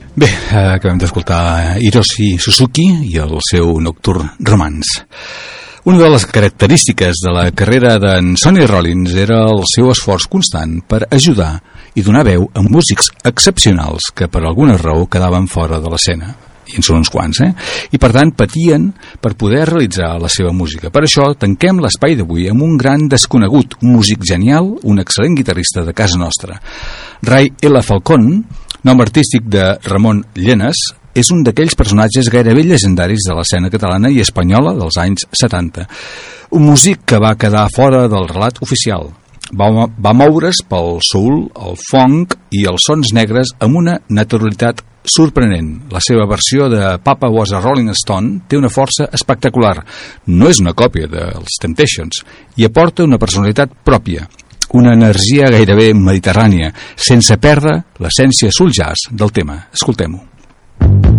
Bé, acabem d'escoltar Hiroshi Suzuki i el seu Nocturne Romance. Una de les característiques de la carrera d'en Sonny Rollins era el seu esforç constant per ajudar i donar veu a músics excepcionals que per alguna raó quedaven fora de l'escena. I en són uns quants, I per tant patien per poder realitzar la seva música. Per això tanquem l'espai d'avui amb un gran desconegut, un músic genial, un excel·lent guitarrista de casa nostra. Ray L. Falcón, nom artístic de Ramon Llenes, és un d'aquells personatges gairebé llegendaris de l'escena catalana i espanyola dels anys 70. Un músic que va quedar fora del relat oficial. Va moure's pel soul, el funk i els sons negres amb una naturalitat sorprenent. La seva versió de Papa Was a Rolling Stone té una força espectacular. No és una còpia dels Temptations i aporta una personalitat pròpia, una energia gairebé mediterrània, sense perdre l'essència soul jazz del tema. Escoltem-ho.